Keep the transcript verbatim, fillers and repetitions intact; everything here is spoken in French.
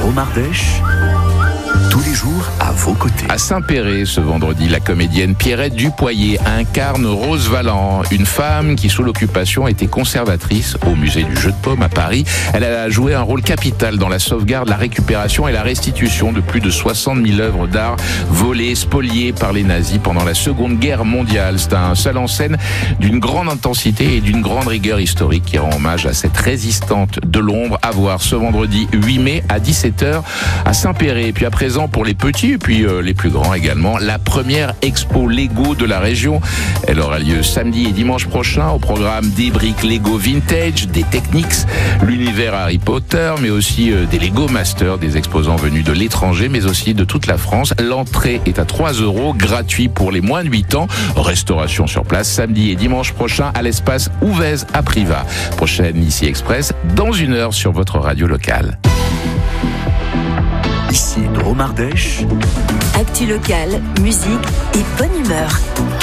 Dromardèche, tous les jours à vos côtés. À Saint-Péray, ce vendredi, la comédienne Pierrette Dupoyer incarne Rose Valland, une femme qui, sous l'occupation, était conservatrice au musée du Jeu de Paume à Paris. Elle a joué un rôle capital dans la sauvegarde, la récupération et la restitution de plus de soixante mille œuvres d'art volées, spoliées par les nazis pendant la Seconde Guerre mondiale. C'est un seul en scène d'une grande intensité et d'une grande rigueur historique qui rend hommage à cette résistante de l'ombre. À voir ce vendredi huit mai à dix-sept heures à Saint-Péray. Et puis à présent, pour les petits et puis euh, les plus grands également, la première expo Lego de la région. Elle aura lieu samedi et dimanche prochain. Au programme des briques Lego Vintage, des Technics, l'univers Harry Potter, mais aussi euh, des Lego Masters, des exposants venus de l'étranger, mais aussi de toute la France. L'entrée est à trois euros, gratuit pour les moins de huit ans. Restauration sur place samedi et dimanche prochain à l'espace Ouvez à Privas. Prochaine Ici Express dans une heure sur votre radio locale. Ici Dromardèche. Actu locale, musique et bonne humeur.